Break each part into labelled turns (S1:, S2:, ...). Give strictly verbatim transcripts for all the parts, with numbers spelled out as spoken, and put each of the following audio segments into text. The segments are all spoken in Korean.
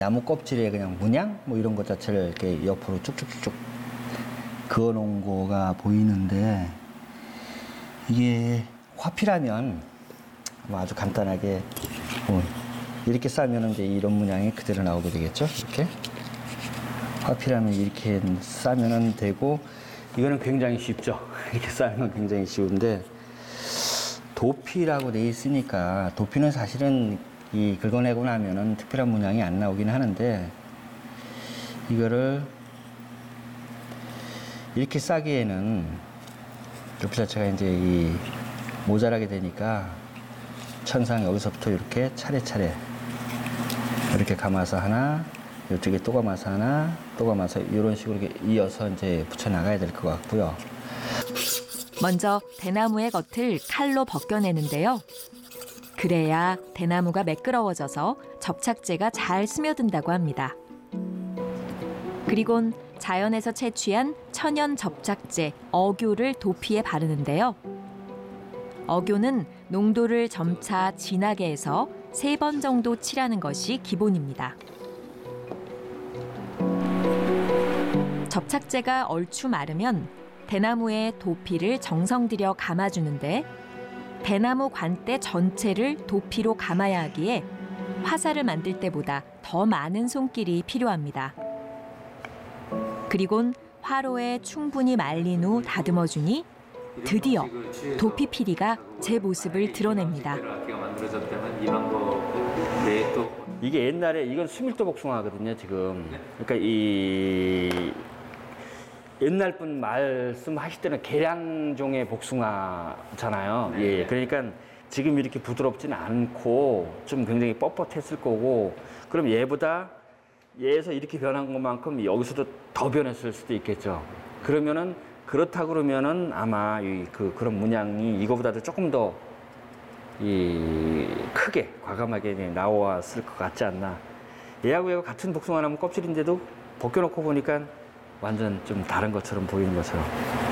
S1: 나무 껍질에 그냥 문양 뭐 이런 것 자체를 이렇게 옆으로 쭉쭉쭉 그어 놓은 거가 보이는데, 이게 화피라면 뭐 아주 간단하게 뭐 이렇게 싸면 이제 이런 문양이 그대로 나오게 되겠죠. 이렇게 화피라면 이렇게 싸면 되고, 이거는 굉장히 쉽죠. 이렇게 싸면 굉장히 쉬운데, 도피라고 돼 있으니까, 도피는 사실은 이 긁어내고 나면은 특별한 문양이 안 나오긴 하는데, 이거를 이렇게 싸기에는 도피 자체가 이제 이 모자라게 되니까, 천상 여기서부터 이렇게 차례차례 이렇게 감아서 하나, 이쪽에 또 감아서 하나, 또 감아서 이런 식으로 이렇게 이어서 이제 붙여 나가야 될 것 같고요.
S2: 먼저 대나무의 겉을 칼로 벗겨내는데요. 그래야 대나무가 매끄러워져서 접착제가 잘 스며든다고 합니다. 그리곤 자연에서 채취한 천연 접착제 어교를 도피에 바르는데요. 어교는 농도를 점차 진하게 해서 세 번 정도 칠하는 것이 기본입니다. 접착제가 얼추 마르면 대나무에 도피를 정성 들여 감아주는데, 대나무 관대 전체를 도피로 감아야 하기에 화살을 만들 때보다 더 많은 손길이 필요합니다. 그리곤 화로에 충분히 말린 후 다듬어주니 드디어 도피 피리가 제 모습을 드러냅니다.
S1: 이게 옛날에 이건 수밀도 복숭아거든요, 지금. 그러니까 이 옛날 분 말씀하실 때는 계량종의 복숭아잖아요. 예, 그러니까 지금 이렇게 부드럽지는 않고 좀 굉장히 뻣뻣했을 거고, 그럼 얘보다 얘에서 이렇게 변한 것만큼 여기서도 더 변했을 수도 있겠죠. 그러면은 그렇다 그러면은 아마 이 그 그런 문양이 이거보다도 조금 더 이 크게 과감하게 나왔을 것 같지 않나. 얘하고 얘가 같은 복숭아나무 껍질인데도 벗겨놓고 보니까 완전 좀 다른 것처럼 보이는 것처럼.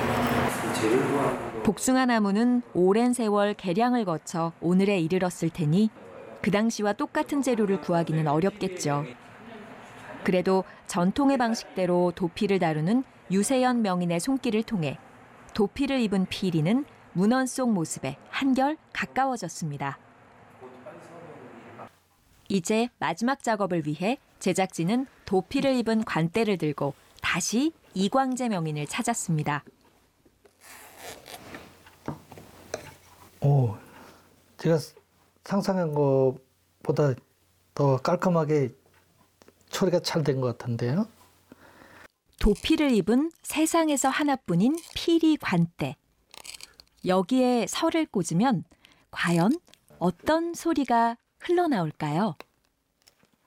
S2: 복숭아 나무는 오랜 세월 개량을 거쳐 오늘에 이르렀을 테니 그 당시와 똑같은 재료를 구하기는 어렵겠죠. 그래도 전통의 방식대로 도피를 다루는 유세연 명인의 손길을 통해 도피를 입은 피리는 문헌 속 모습에 한결 가까워졌습니다. 이제 마지막 작업을 위해 제작진은 도피를 입은 관대를 들고 다시 이광재 명인을 찾았습니다.
S3: 오, 제가 상상한 것보다 더 깔끔하게 처리가 잘 된 것 같은데요.
S2: 도피를 입은 세상에서 하나뿐인 피리 관대. 여기에 설을 꽂으면 과연 어떤 소리가 흘러나올까요?